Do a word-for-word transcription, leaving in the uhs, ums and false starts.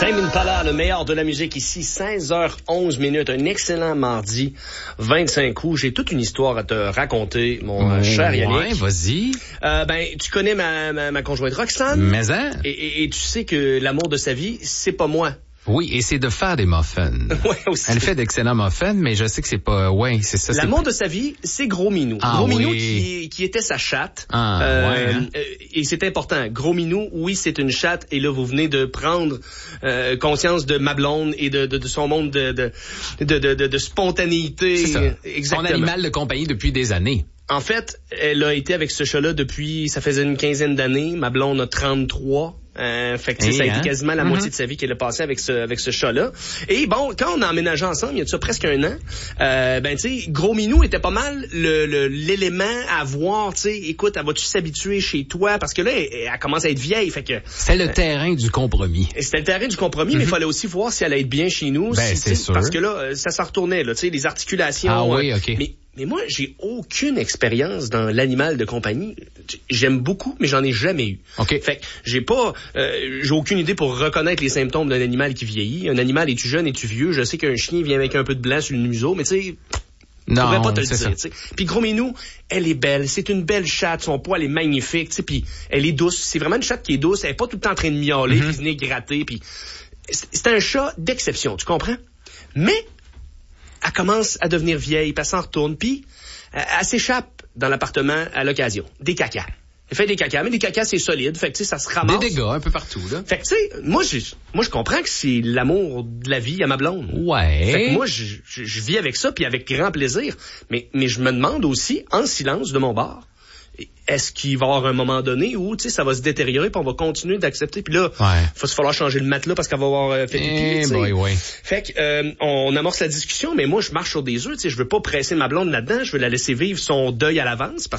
Tame Impala, le meilleur de la musique ici, seize heures onze minutes, un excellent mardi, vingt-cinq août. J'ai toute une histoire à te raconter, mon mmh, cher Yannick. Ouais, vas-y. Euh, ben, tu connais ma, ma, ma conjointe Roxane. Mais hein? Et, et, et tu sais que l'amour de sa vie, c'est pas moi. Oui, et c'est de faire des muffins. Ouais, aussi. Elle fait d'excellents muffins, mais je sais que c'est pas... Ouais, c'est ça. L'amour c'est... de sa vie, c'est Gros Minou. Ah, Gros oui. Minou qui, qui était sa chatte. Ah, euh, ouais, hein? euh, et c'est important. Gros Minou, oui, c'est une chatte. Et là, vous venez de prendre euh, conscience de ma blonde et de, de, de son monde de, de, de, de, de, de spontanéité. C'est ça. Exactement. Son animal de compagnie depuis des années. En fait, elle a été avec ce chat-là depuis, ça faisait une quinzaine d'années. Ma blonde a trente-trois. Euh, fait que, hey, ça a hein? été quasiment la mm-hmm. moitié de sa vie qu'elle a passé avec ce, avec ce chat-là. Et bon, quand on a emménagé ensemble, il y a de ça presque un an, euh, ben, tu sais, Gros Minou était pas mal le, le, l'élément à voir, tu sais, écoute, elle va-tu s'habituer chez toi? Parce que là, elle, elle commence à être vieille, fait que... C'est le euh, terrain du compromis. C'était le terrain du compromis, mm-hmm. mais il fallait aussi voir si elle allait être bien chez nous. Ben, si, c'est sûr. Parce que là, ça s'en retournait, là, tu sais, les articulations. Ah oui, euh, OK. Mais, Mais moi, j'ai aucune expérience dans l'animal de compagnie. J'aime beaucoup, mais j'en ai jamais eu. OK. Fait que j'ai pas, euh, j'ai aucune idée pour reconnaître les symptômes d'un animal qui vieillit. Un animal, es-tu jeune, es-tu vieux? Je sais qu'un chien vient avec un peu de blanc sur le museau, mais tu sais, je pourrais pas te le dire, tu sais. Puis Gros Minou, elle est belle. C'est une belle chatte. Son poil est magnifique, tu sais. Puis elle est douce. C'est vraiment une chatte qui est douce. Elle est pas tout le temps en train de miauler, mm-hmm. puis venir gratter. Puis c'est un chat d'exception, tu comprends? Mais elle commence à devenir vieille, puis elle s'en retourne, puis elle s'échappe dans l'appartement à l'occasion. Des cacas. Elle fait des cacas, mais des cacas, c'est solide. Fait que, tu sais, ça se ramasse. Des dégâts un peu partout, là. Fait que, tu sais, moi, je, moi, je comprends que c'est l'amour de la vie à ma blonde. Ouais. Fait que moi, je, je, je vis avec ça, puis avec grand plaisir. Mais, mais je me demande aussi, en silence de mon bar, est-ce qu'il va y avoir un moment donné où, tu sais, ça va se détériorer puis on va continuer d'accepter. Puis là, il ouais. va se falloir changer le matelas parce qu'elle va avoir euh, fait pipi, eh tu sais. boy, ouais. Fait que, euh, on amorce la discussion, mais moi, je marche sur des œufs, tu sais. Je veux pas presser ma blonde là-dedans. Je veux la laisser vivre son deuil à l'avance parce